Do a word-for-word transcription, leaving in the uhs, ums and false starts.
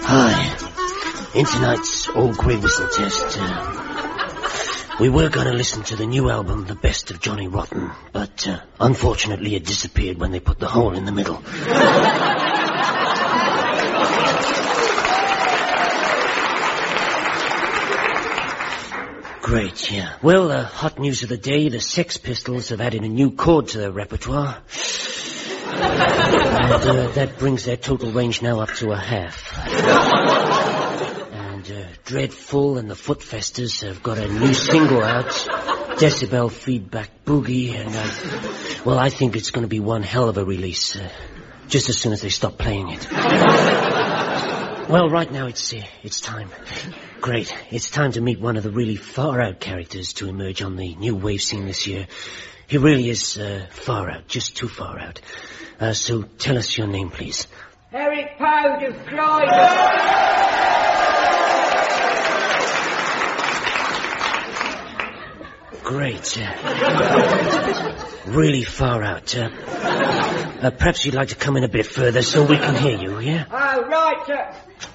Hi. In tonight's Old Grey Whistle test, uh, we were going to listen to the new album, The Best of Johnny Rotten, but uh, unfortunately it disappeared when they put the hole in the middle. Great, yeah. Well, uh, hot news of the day, the Sex Pistols have added a new chord to their repertoire. And uh, that brings their total range now up to a half. And uh, Dreadful and the Footfesters have got a new single out, Decibel Feedback Boogie, and uh, well, I think it's going to be one hell of a release, uh, just as soon as they stop playing it. Well, right now it's uh, it's time. Great. It's time to meet one of the really far-out characters to emerge on the new wave scene this year. He really is uh, far out, just too far out. Uh, so tell us your name, please. Eric Powd of Croydon. Great. Uh, really far out. Uh, uh, perhaps you'd like to come in a bit further so we can hear you, yeah? Oh, right, sir.